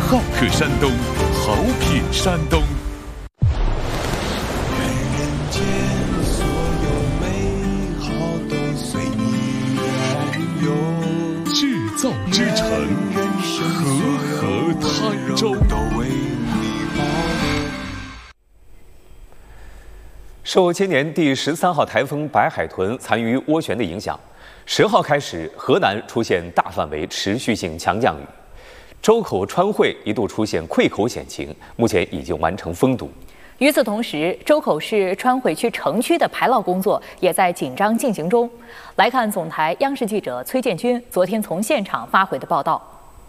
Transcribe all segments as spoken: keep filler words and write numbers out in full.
好客山东，好品山东。 愿人间所有美好都随你远游， 制造之城，和和泰州。 都为你保留。 受今年第十三号台风白海豚残余涡旋的影响，十号开始，河南出现大范围持续性强降雨。周口川汇一度出现溃口险情，目前已经完成封堵。 与此同时，周口市川汇区城区的排涝工作也在紧张进行中。来看总台央视记者崔建军昨天从现场发回的报道。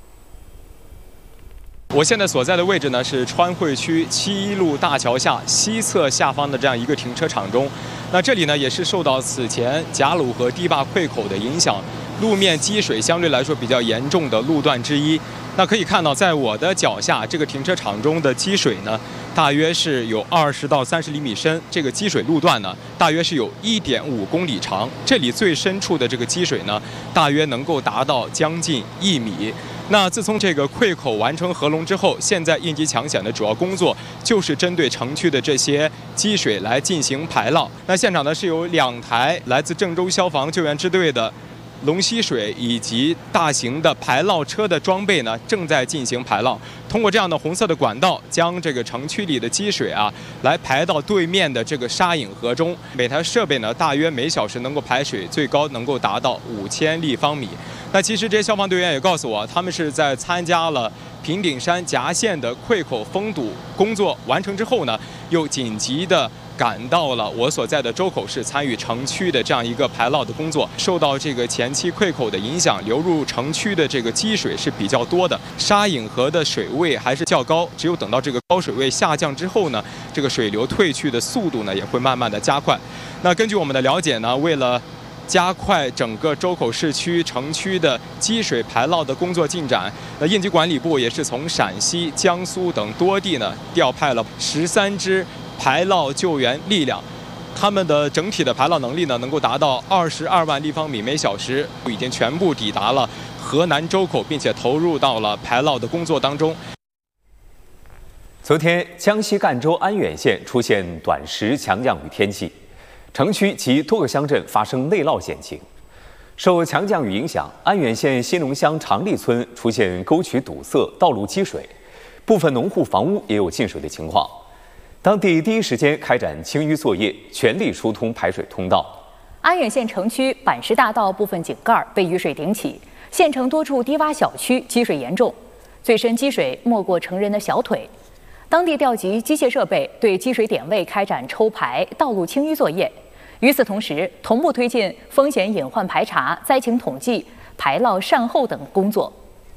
我现在所在的位置呢是川汇区七一路大桥下西侧下方的这样一个停车场中。那这里呢也是受到此前贾鲁河堤坝溃口的影响，路面积水相对来说比较严重的路段之一。那可以看到，在我的脚下这个停车场中的积水呢，大约是有二十到三十厘米深。这个积水路段呢，大约是有一点五公里长。这里最深处的这个积水呢，大约能够达到将近一米。那自从这个溃口完成合龙之后，现在应急抢险的主要工作就是针对城区的这些积水来进行排涝。那现场呢是有两台来自郑州消防救援支队的龙吸水以及大型的排涝车的装备呢，正在进行排涝。通过这样的红色的管道，将这个城区里的积水啊，来排到对面的这个沙隐河中。每台设备呢，大约每小时能够排水最高能够达到五千立方米。那其实这些消防队员也告诉我，他们是在参加了平顶山夹线的溃口封堵工作完成之后呢，又紧急的赶到了我所在的周口市，参与城区的这样一个排涝的工作。受到这个前期溃口的影响，流入城区的这个积水是比较多的，沙隐河的水位还是较高。只有等到这个高水位下降之后呢，这个水流退去的速度呢也会慢慢的加快。那根据我们的了解呢，为了加快整个周口市区城区的积水排涝的工作进展，那应急管理部也是从陕西、江苏等多地呢调派了十三支排涝救援力量，他们的整体的排涝能力呢能够达到二十二万立方米每小时，已经全部抵达了河南周口，并且投入到了排涝的工作当中。 昨天，江西赣州安远县出现短时强降雨天气。城区及多个乡镇发生内涝险情。受强降雨影响，安远县新隆乡长利村出现沟渠堵塞、道路积水，部分农户房屋也有进水的情况。当地第一时间开展清淤作业，全力疏通排水通道。 安远县城区板石大道部分井盖被雨水顶起，县城多处低洼小区积水严重，最深积水没过成人的小腿。当地调集机械设备，对积水点位开展抽排、道路清淤作业。与此同时，同步推进风险隐患排查、灾情统计、排涝善后等工作。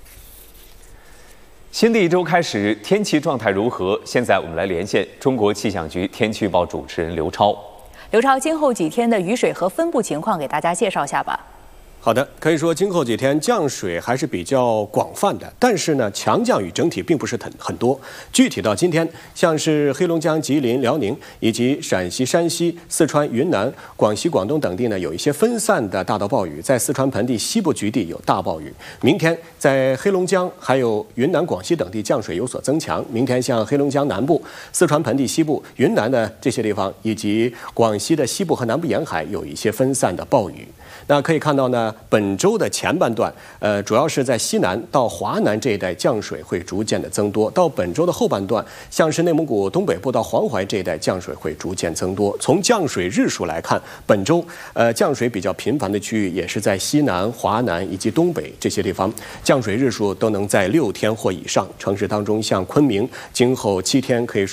新的一周开始，天气状态如何？现在我们来连线中国气象局天气预报主持人刘超。 刘超，今后几天的雨水和分布情况给大家介绍下吧。 好的，可以说今后几天降水还是比较广泛的，但是呢，强降雨整体并不是很很多。具体到今天，像是黑龙江、吉林、辽宁以及陕西、山西、四川、云南、广西、广东等地呢，有一些分散的大到暴雨，在四川盆地西部局地有大暴雨。明天在黑龙江还有云南、广西等地降水有所增强。明天像黑龙江南部、四川盆地西部、云南的这些地方，以及广西的西部和南部沿海有一些分散的暴雨。那可以看到呢，本周的前半段，呃，主要是在西南到华南这一带降水会逐渐的增多。到本周的后半段，像是内蒙古东北部到黄淮这一带降水会逐渐增多。从降水日数来看，本周呃降水比较频繁的区域也是在西南、华南以及东北这些地方，降水日数都能在六天或以上。城市当中，像昆明，今后七天可以说